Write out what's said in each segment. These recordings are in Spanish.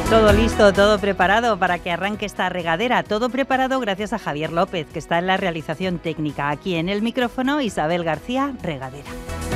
Todo listo, todo preparado para que arranque esta regadera. Todo preparado gracias a Javier López, que está en la realización técnica. Aquí en el micrófono, Isabel García, regadera.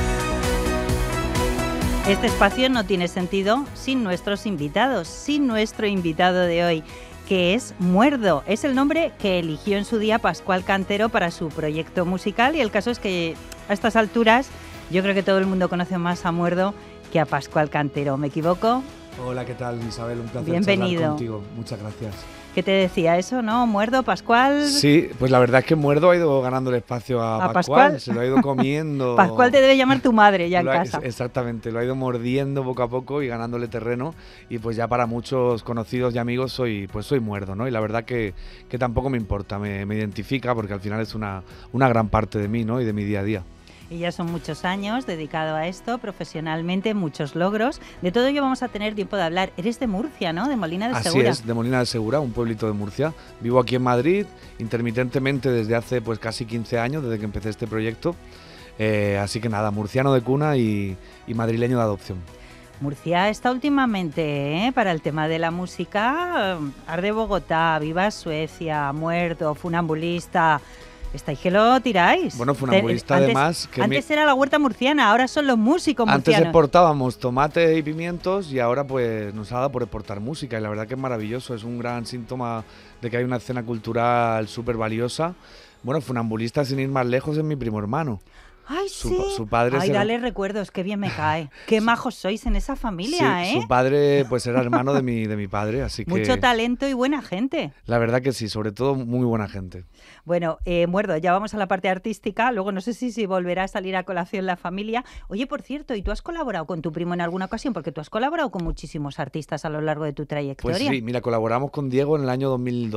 Este espacio no tiene sentido sin nuestros invitados, sin nuestro invitado de hoy, que es Muerdo. Es el nombre que eligió en su día Pascual Cantero para su proyecto musical, y el caso es que a estas alturas yo creo que todo el mundo conoce más a Muerdo que a Pascual Cantero. ¿Me equivoco? Hola, ¿qué tal, Isabel? Un placer Bienvenido. charlar contigo. Muchas gracias. ¿Qué te decía eso, no? Muerdo, Pascual. Sí, pues la verdad es que Muerdo ha ido ganando el espacio a Pascual. Se lo ha ido comiendo. Pascual te debe llamar tu madre ya en casa. Exactamente, lo ha ido mordiendo poco a poco y ganándole terreno. Y pues ya para muchos conocidos y amigos soy Muerdo, ¿no? Y la verdad que tampoco me importa, me identifica, porque al final es una gran parte de mí, ¿no? Y de mi día a día. Y ya son muchos años dedicado a esto, profesionalmente, muchos logros. De todo ello vamos a tener tiempo de hablar. Eres de Murcia, ¿no? De Molina de Segura. Así es, de Molina de Segura, un pueblito de Murcia. Vivo aquí en Madrid, intermitentemente desde hace pues casi 15 años, desde que empecé este proyecto. Así que nada, murciano de cuna y madrileño de adopción. Murcia está últimamente, para el tema de la música, Arde Bogotá, Viva Suecia, Muerto, Funambulista. ¿Estáis que lo tiráis? Bueno, Funambulista además... Antes era la huerta murciana, ahora son los músicos murcianos. Antes exportábamos tomates y pimientos y ahora pues nos ha dado por exportar música, y la verdad que es maravilloso, es un gran síntoma de que hay una escena cultural súper valiosa. Bueno, Funambulista, sin ir más lejos, es mi primo hermano. ¡Ay, sí! Su padre dale recuerdos, qué bien me cae. Qué majos sois en esa familia, sí, su padre pues era hermano de mi padre, así que... Mucho talento y buena gente. La verdad que sí, sobre todo muy buena gente. Bueno, Muerdo, ya vamos a la parte artística, luego no sé si volverá a salir a colación la familia. Oye, por cierto, ¿y tú has colaborado con tu primo en alguna ocasión? Porque tú has colaborado con muchísimos artistas a lo largo de tu trayectoria. Pues sí, mira, colaboramos con Diego en el año 2002.